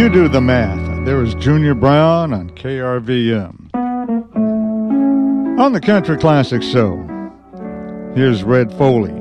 You do the math. There was Junior Brown on KRVM. On the Country Classic Show, here's Red Foley.